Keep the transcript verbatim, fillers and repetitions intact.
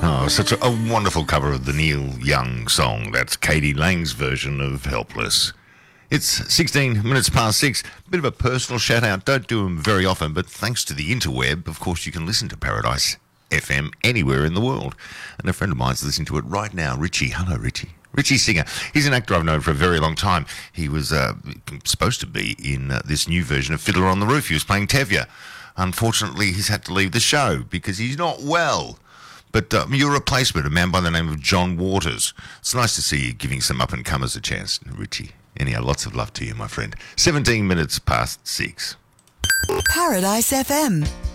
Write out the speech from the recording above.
Oh, such a, a wonderful cover of the Neil Young song. That's Katie Lang's version of Helpless. It's sixteen minutes past six. A bit of a personal shout out. Don't do them very often, but thanks to the interweb, of course, you can listen to Paradise F M anywhere in the world. And a friend of mine's listening to it right now, Richie. Hello, Richie. Richie Singer. He's an actor I've known for a very long time. He was uh, supposed to be in uh, this new version of Fiddler on the Roof. He was playing Tevye. Unfortunately, he's had to leave the show because he's not well. But um, your replacement, a man by the name of John Waters. It's nice to see you giving some up-and-comers a chance, Richie. Anyhow, lots of love to you, my friend. seventeen minutes past six. Paradise F M.